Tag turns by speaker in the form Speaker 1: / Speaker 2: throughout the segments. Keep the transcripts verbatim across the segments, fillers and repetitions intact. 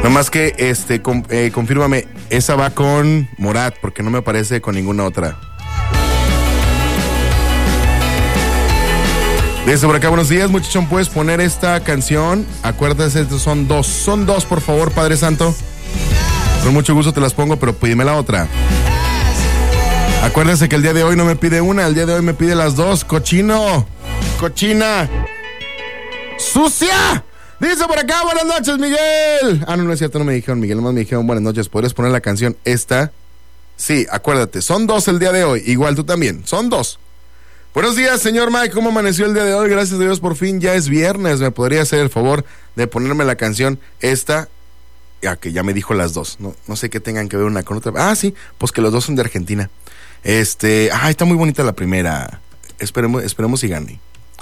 Speaker 1: Nomás que, este, com, eh, confírmame, esa va con Morat, porque no me aparece con ninguna otra. Desde por acá, buenos días, muchachón, ¿puedes poner esta canción? Acuérdate, son dos, son dos, por favor, Padre Santo. Con mucho gusto te las pongo, pero pídeme la otra. Acuérdense que el día de hoy no me pide una, el día de hoy me pide las dos. ¡Cochino! ¡Cochina! ¡Sucia! Dice por acá, buenas noches, Miguel. Ah, no, no es cierto, no me dijeron Miguel, nomás me dijeron buenas noches. ¿Podrías poner la canción esta? Sí, acuérdate, son dos el día de hoy. Igual tú también, son dos. Buenos días, señor Mike, ¿cómo amaneció el día de hoy? Gracias a Dios, por fin ya es viernes. ¿Me podría hacer el favor de ponerme la canción esta? Ya que ya me dijo las dos. No, no sé qué tengan que ver una con otra. Ah, sí, pues que los dos son de Argentina. Este, ah, está muy bonita la primera. Esperemos, esperemos si gane.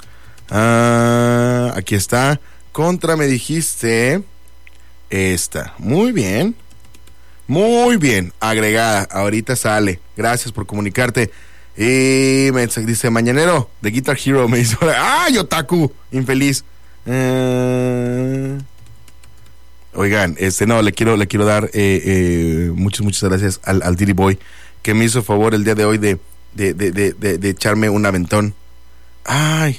Speaker 1: Ah, aquí está. Contra, me dijiste esta. Muy bien. Muy bien. Agregada. Ahorita sale. Gracias por comunicarte. Y me dice Mañanero de Guitar Hero. Me dice, ¡ay, otaku! Infeliz. Uh, oigan, este no, le quiero, le quiero dar eh, eh, muchas, muchas gracias al, al Diddy Boy, que me hizo el favor el día de hoy de, de, de, de, de, de echarme un aventón. Ay.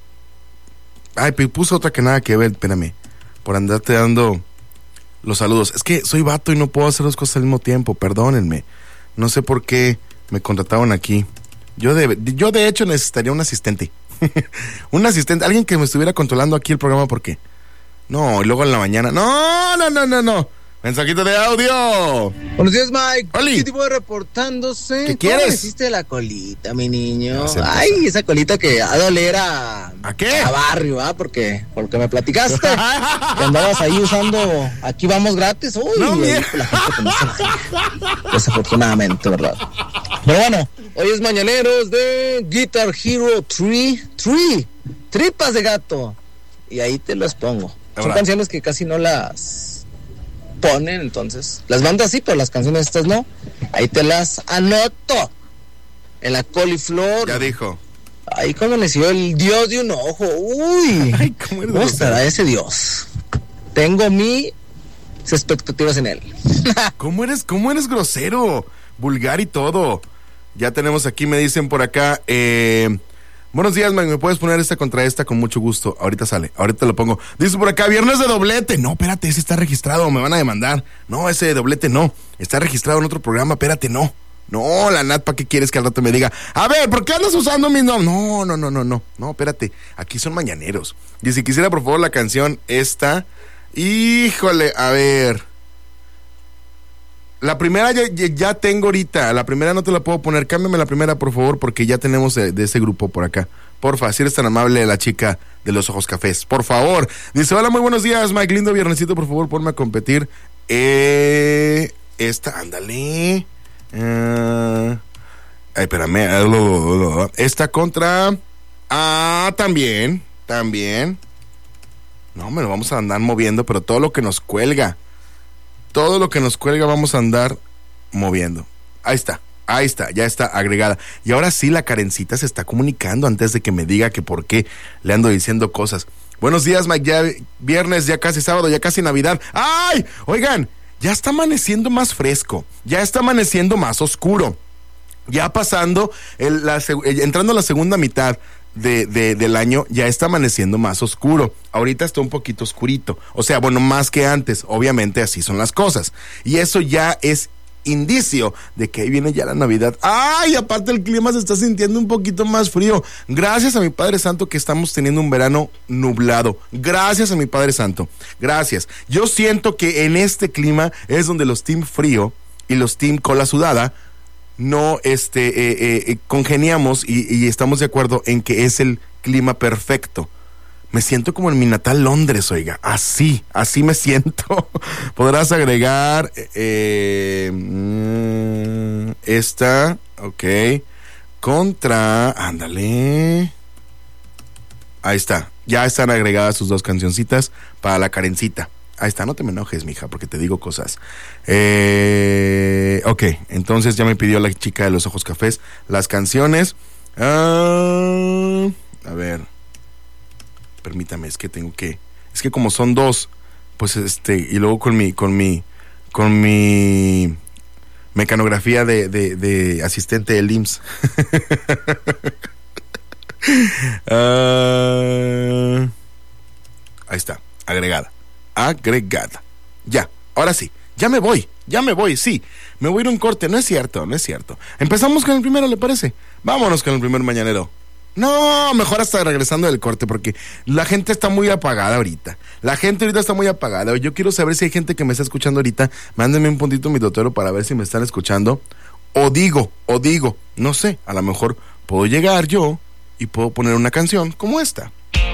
Speaker 1: Ay, puso otra que nada que ver, espérame. Por andarte dando los saludos. Es que soy vato y no puedo hacer dos cosas al mismo tiempo, perdónenme. No sé por qué me contrataron aquí. Yo de, yo de hecho necesitaría un asistente. Un asistente, alguien que me estuviera controlando aquí el programa, porque no, y luego en la mañana. No, no, no, no, no. Mensajito de audio.
Speaker 2: Buenos días, Mike.
Speaker 1: Oli.
Speaker 2: ¿Qué tipo de reportándose?
Speaker 1: ¿Qué quieres?
Speaker 2: ¿Cómo hiciste la colita, mi niño? Ay, esa colita que ha de oler a...
Speaker 1: ¿A qué?
Speaker 2: A barrio, ¿ah? Porque, porque me platicaste que andabas ahí usando Aquí Vamos Gratis. Uy,
Speaker 1: no,
Speaker 2: ahí, la gente que no se la... Desafortunadamente, ¿verdad? Pero bueno, hoy es Mañaneros de Guitar Hero tres. tres. Tripas de gato. Y ahí te las pongo. Son
Speaker 1: Ahora.
Speaker 2: canciones que casi no las ponen, entonces las bandas sí, pero las canciones estas no. Ahí te las anoto en la coliflor.
Speaker 1: Ya dijo.
Speaker 2: Ahí como nació el dios de un ojo. Uy,
Speaker 1: ay, ¿cómo,
Speaker 2: ¿cómo estará ese dios? Tengo mis expectativas en él.
Speaker 1: ¿Cómo eres, cómo eres grosero, vulgar y todo? Ya tenemos aquí, me dicen por acá, eh... buenos días, Mike, ¿me puedes poner esta contra esta? Con mucho gusto. Ahorita sale, ahorita lo pongo. Dice por acá, viernes de doblete. No, espérate, ese está registrado, me van a demandar. No, ese de doblete no. Está registrado en otro programa, espérate, no. No, la Nat, ¿para qué quieres que al rato me diga? A ver, ¿por qué andas usando mi nombre? No, no, no, no, no. No, espérate, aquí son mañaneros. Y si quisiera, por favor, la canción esta. Híjole, a ver. La primera ya, ya, ya tengo ahorita. La primera no te la puedo poner. Cámbiame la primera, por favor, porque ya tenemos de, de ese grupo por acá. Porfa, si eres tan amable, la chica de los ojos cafés. Por favor. Dice, hola, muy buenos días, Mike. Lindo viernesito, por favor, ponme a competir. Eh, esta, ándale. Uh, ay, espérame. Esta contra... Ah, también. También. No, me lo vamos a andar moviendo, pero todo lo que nos cuelga. Todo lo que nos cuelga vamos a andar moviendo. Ahí está, ahí está, ya está agregada. Y ahora sí la Karencita se está comunicando antes de que me diga que por qué le ando diciendo cosas. Buenos días, Mike, ya viernes, ya casi sábado, ya casi Navidad. ¡Ay! Oigan, ya está amaneciendo más fresco, ya está amaneciendo más oscuro. Ya pasando, el, la, entrando a la segunda mitad De, de, del año, ya está amaneciendo más oscuro. Ahorita está un poquito oscurito. O sea, bueno, más que antes. Obviamente así son las cosas. Y eso ya es indicio de que ahí viene ya la Navidad. ¡Ay! Aparte el clima se está sintiendo un poquito más frío. Gracias a mi Padre Santo que estamos teniendo un verano nublado. Gracias a mi Padre Santo. Gracias. Yo siento que en este clima es donde los team frío y los team cola sudada no este eh, eh, congeniamos y, y estamos de acuerdo en que es el clima perfecto. Me siento como en mi natal Londres, oiga, así, así me siento. Podrás agregar eh, mm, esta, ok, contra, ándale, ahí está, ya están agregadas sus dos cancioncitas para la Karencita. Ahí está, no te me enojes, mija, porque te digo cosas. Eh, ok, entonces ya me pidió la chica de los ojos cafés las canciones. Uh, a ver, permítame, es que tengo que... Es que como son dos, pues este, y luego con mi, con mi, con mi mecanografía de, de, de asistente del I M S S. uh, ahí está, agregada, agregada. Ya, ahora sí, ya me voy, ya me voy, sí, me voy a ir a un corte, no es cierto, no es cierto. Empezamos con el primero, ¿le parece? Vámonos con el primer mañanero. No, mejor hasta regresando del corte, porque la gente está muy apagada ahorita. La gente ahorita está muy apagada. Yo quiero saber si hay gente que me está escuchando ahorita. Mándenme un puntito en mi totero para ver si me están escuchando. O digo, o digo, no sé, a lo mejor puedo llegar yo y puedo poner una canción como esta.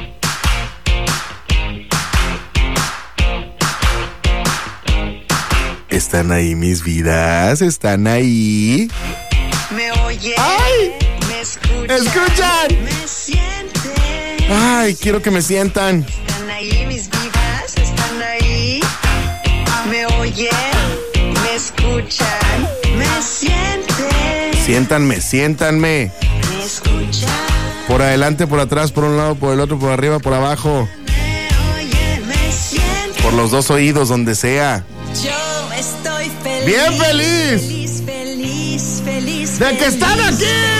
Speaker 1: ¿Están ahí mis vidas? ¿Están ahí?
Speaker 3: ¿Me oyen?
Speaker 1: ¡Ay!
Speaker 3: ¿Me escuchan?
Speaker 1: ¡Escuchan!
Speaker 3: ¿Me sienten?
Speaker 1: Ay, quiero que me sientan.
Speaker 3: ¿Están ahí mis vidas? ¿Están ahí? ¿Me oyen? ¿Me escuchan? ¿Me sienten?
Speaker 1: Siéntanme, siéntanme.
Speaker 3: ¿Me escuchan?
Speaker 1: Por adelante, por atrás, por un lado, por el otro, por arriba, por abajo.
Speaker 3: ¿Me oyen? ¿Me sienten?
Speaker 1: Por los dos oídos, donde sea.
Speaker 3: Yo estoy feliz.
Speaker 1: ¡Bien feliz!
Speaker 3: Feliz, feliz, feliz.
Speaker 1: ¡De que están aquí!